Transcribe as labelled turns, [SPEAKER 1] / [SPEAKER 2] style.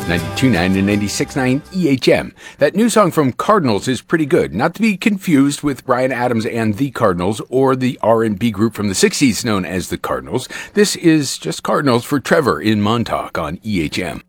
[SPEAKER 1] 92.9 and 96.9 EHM. That new song from Cardinals is pretty good. Not to be confused with Bryan Adams and the Cardinals or the R&B group from the 60s known as the Cardinals. This is just Cardinals for Trevor in Montauk on EHM.